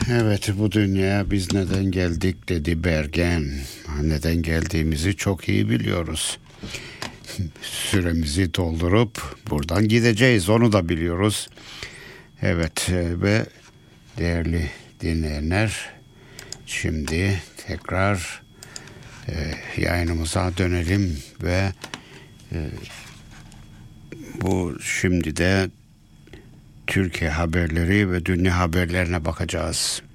Evet, bu dünyaya biz neden geldik dedi Bergen. Neden geldiğimizi çok iyi biliyoruz. Süremizi doldurup buradan gideceğiz, onu da biliyoruz. Evet ve değerli dinleyenler, şimdi tekrar yayınımıza dönelim ve bu şimdi de Türkiye haberleri ve dünya haberlerine bakacağız.